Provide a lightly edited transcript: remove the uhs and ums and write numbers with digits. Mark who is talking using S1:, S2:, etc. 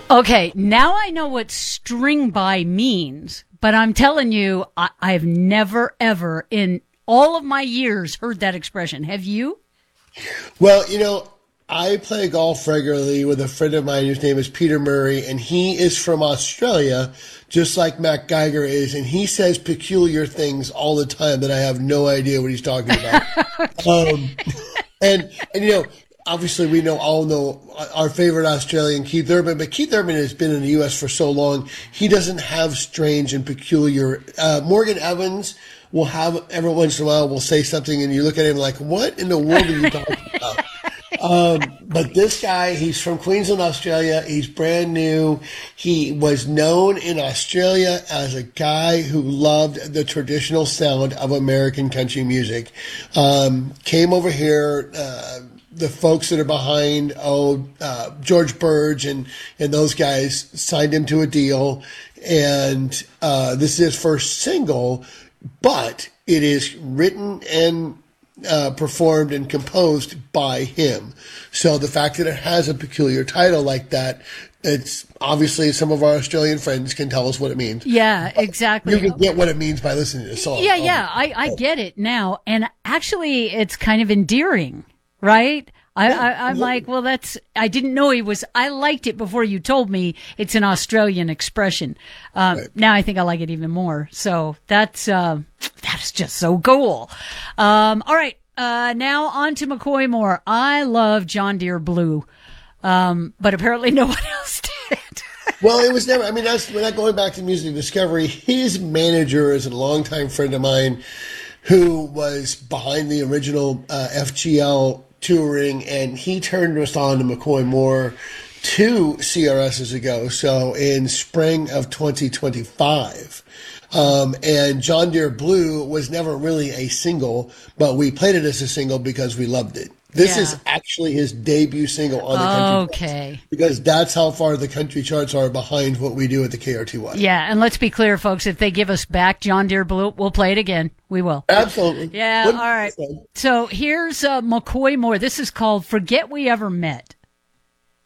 S1: Okay, now I know what string by means, but I'm telling you, I've never, ever in all of my years heard that expression. Have you?
S2: Well, I play golf regularly with a friend of mine whose name is Peter Murray, and he is from Australia, just like Matt Geiger is, and he says peculiar things all the time that I have no idea what he's talking about. And obviously we all know our favorite Australian, Keith Urban, but Keith Urban has been in the U.S. for so long, he doesn't have strange and peculiar. Morgan Evans will have every once in a while will say something, and you look at him like, what in the world are you talking about? But this guy, he's from Queensland, Australia. He's brand new. He was known in Australia as a guy who loved the traditional sound of American country music. Came over here, the folks that are behind, George Burge and those guys signed him to a deal. And, this is his first single, but it is written and performed and composed by him. So the fact that it has a peculiar title like that, it's obviously some of our Australian friends can tell us what it means.
S1: Yeah, exactly.
S2: You can get what it means by listening to the song.
S1: Yeah, I get it now. And actually, it's kind of endearing, right? I'm like, well, I didn't know I liked it before you told me it's an Australian expression.
S2: Right.
S1: Now I think I like it even more. So that is just so cool. All right. Now on to McCoy Moore. I love John Deere Blue. But apparently no one else did.
S2: Well, it was never, we're not going back to Music Discovery. His manager is a longtime friend of mine who was behind the original FGL touring, and he turned us on to McCoy Moore 2 CRSs ago, so in spring of 2025. And John Deere Blue was never really a single, but we played it as a single because we loved it. This is actually his debut single on the country charts, because that's how far the country charts are behind what we do at the KRTY.
S1: Yeah, and let's be clear, folks, if they give us back John Deere Blue, we'll play it again. We will.
S2: Absolutely.
S1: Yeah, all right. So here's McCoy Moore. This is called Forget We Ever Met.